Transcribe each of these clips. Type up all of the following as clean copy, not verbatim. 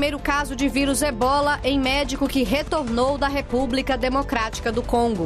primeiro caso de vírus Ebola em médico que retornou da República Democrática do Congo.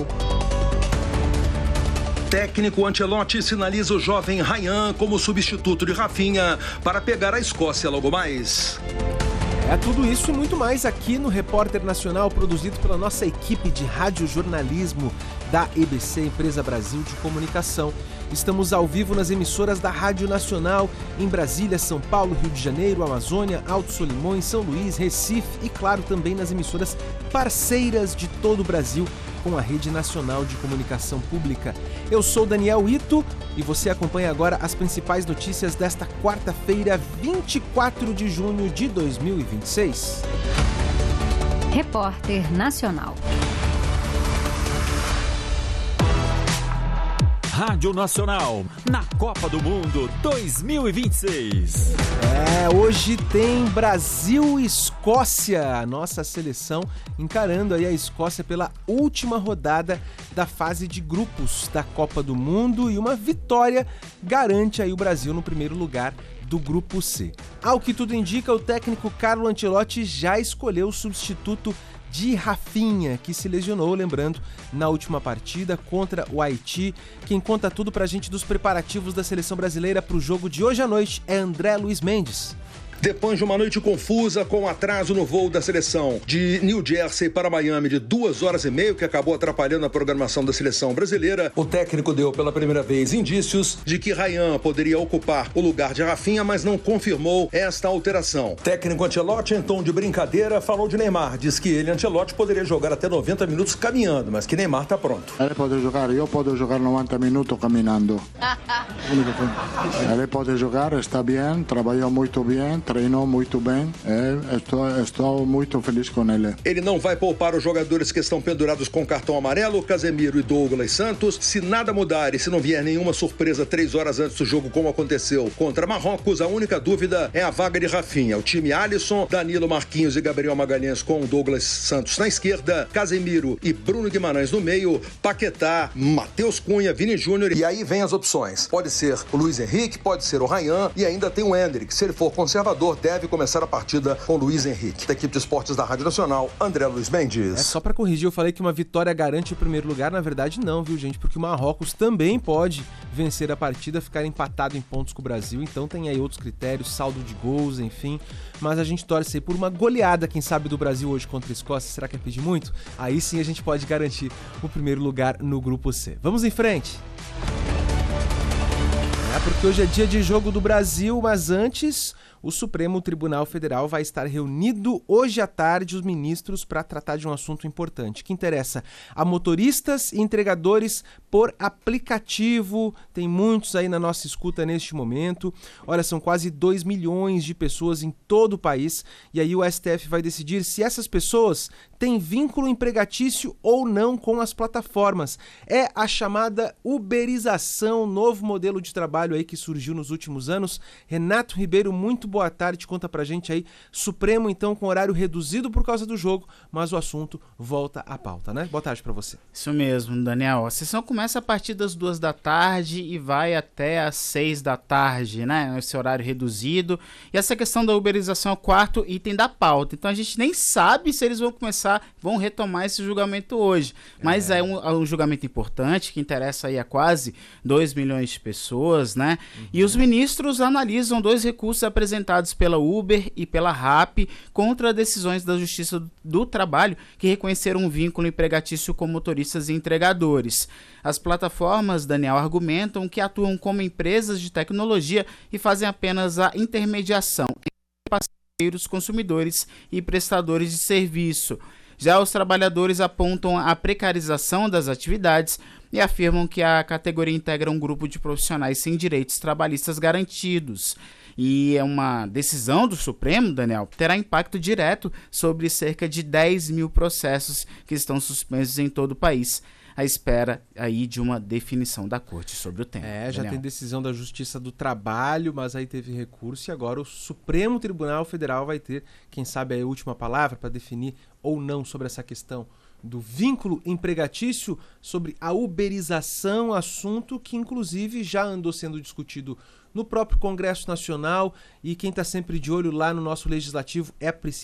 Técnico Ancelotti sinaliza o jovem Ryan como substituto de Rafinha para pegar a Escócia logo mais. É tudo isso e muito mais aqui no Repórter Nacional, produzido pela nossa equipe de radiojornalismo da EBC, Empresa Brasil de Comunicação. Estamos ao vivo nas emissoras da Rádio Nacional em Brasília, São Paulo, Rio de Janeiro, Amazônia, Alto Solimões, São Luís, Recife e, claro, também nas emissoras parceiras de todo o Brasil com a Rede Nacional de Comunicação Pública. Eu sou Daniel Ito e você acompanha agora as principais notícias desta quarta-feira, 24 de junho de 2026. Repórter Nacional. Rádio Nacional, na Copa do Mundo 2026. Hoje tem Brasil e Escócia, a nossa seleção encarando aí a Escócia pela última rodada da fase de grupos da Copa do Mundo e uma vitória garante aí o Brasil no primeiro lugar do Grupo C. Ao que tudo indica, o técnico Carlo Ancelotti já escolheu o substituto de Rafinha, que se lesionou, lembrando, na última partida contra o Haiti. Quem conta tudo pra gente dos preparativos da seleção brasileira pro jogo de hoje à noite é André Luiz Mendes. Depois de uma noite confusa com atraso no voo da seleção de New Jersey para Miami de 2 horas e meia, que acabou atrapalhando a programação da seleção brasileira, o técnico deu pela primeira vez indícios de que Ryan poderia ocupar o lugar de Rafinha, mas não confirmou esta alteração. O técnico Ancelotti, em tom de brincadeira, falou de Neymar. Diz que ele, Ancelotti, poderia jogar até 90 minutos caminhando, mas que Neymar está pronto. Ele pode jogar, eu posso jogar 90 minutos caminhando. Ele pode jogar, está bem, trabalhou muito bem, treinou muito bem, estou muito feliz com ele. Ele não vai poupar os jogadores que estão pendurados com cartão amarelo, Casemiro e Douglas Santos. Se nada mudar e se não vier nenhuma surpresa 3 horas antes do jogo, como aconteceu contra Marrocos, a única dúvida é a vaga de Rafinha. O time Alisson, Danilo, Marquinhos e Gabriel Magalhães com o Douglas Santos na esquerda, Casemiro e Bruno Guimarães no meio, Paquetá, Matheus Cunha, Vini Júnior. E aí vem as opções. Pode ser o Luiz Henrique, pode ser o Ryan e ainda tem o Endrick. Se ele for conservador, deve começar a partida com o Luiz Henrique. Da equipe de esportes da Rádio Nacional, André Luiz Mendes. Só pra corrigir, eu falei que uma vitória garante o primeiro lugar, na verdade não, viu gente, porque o Marrocos também pode vencer a partida, ficar empatado em pontos com o Brasil, então tem aí outros critérios, saldo de gols, enfim, mas a gente torce aí por uma goleada, quem sabe, do Brasil hoje contra a Escócia. Será que é pedir muito? Aí sim a gente pode garantir o primeiro lugar no Grupo C. Vamos em frente! Porque hoje é dia de jogo do Brasil, mas antes o Supremo Tribunal Federal vai estar reunido hoje à tarde, os ministros, para tratar de um assunto importante, que interessa a motoristas e entregadores por aplicativo. Tem muitos aí na nossa escuta neste momento. Olha, são quase 2 milhões de pessoas em todo o país, e aí o STF vai decidir se essas pessoas têm vínculo empregatício ou não com as plataformas. É a chamada uberização, novo modelo de trabalho aí que surgiu nos últimos anos. Renato Ribeiro, muito boa tarde, conta pra gente aí. Supremo, então, com horário reduzido por causa do jogo, mas o assunto volta à pauta, né? Boa tarde pra você. Isso mesmo, Daniel. A sessão começa a partir das 2 da tarde e vai até às 6 da tarde, né? Esse horário reduzido. E essa questão da uberização é o 4º item da pauta. Então a gente nem sabe se eles vão retomar esse julgamento hoje. Mas é um julgamento importante, que interessa aí a quase 2 milhões de pessoas, né? E os ministros analisam 2 recursos apresentados pela Uber e pela Rappi contra decisões da Justiça do Trabalho que reconheceram um vínculo empregatício com motoristas e entregadores. As plataformas, Daniel, argumentam que atuam como empresas de tecnologia e fazem apenas a intermediação entre parceiros, consumidores e prestadores de serviço. Já os trabalhadores apontam a precarização das atividades e afirmam que a categoria integra um grupo de profissionais sem direitos trabalhistas garantidos. E é uma decisão do Supremo, Daniel, terá impacto direto sobre cerca de 10 mil processos que estão suspensos em todo o país, à espera aí de uma definição da Corte sobre o tema. Já tem decisão da Justiça do Trabalho, mas aí teve recurso e agora o Supremo Tribunal Federal vai ter, quem sabe, a última palavra para definir ou não sobre essa questão do vínculo empregatício, sobre a uberização, assunto que inclusive já andou sendo discutido no próprio Congresso Nacional, e quem está sempre de olho lá no nosso Legislativo é a Priscila